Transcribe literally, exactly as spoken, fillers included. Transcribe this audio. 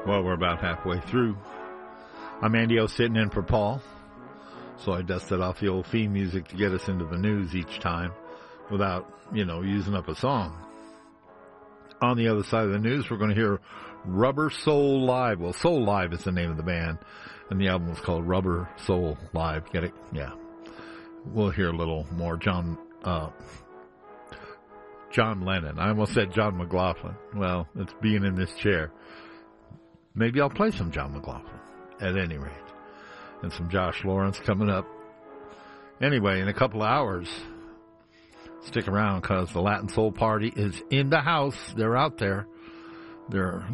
Well, we're about halfway through. I'm Andy O, sitting in for Paul. So I dusted off the old theme music to get us into the news each time without, you know, using up a song. On the other side of the news, we're going to hear Rubber Soul Live. Well, Soul Live is the name of the band, and the album was called Rubber Soul Live. Get it? Yeah. We'll hear a little more John, uh, John Lennon. I almost said John McLaughlin. Well, it's being in this chair. Maybe I'll play some John McLaughlin, at any rate. And some Josh Lawrence coming up. Anyway, in a couple of hours, stick around because the Latin Soul Party is in the house. They're out there. They're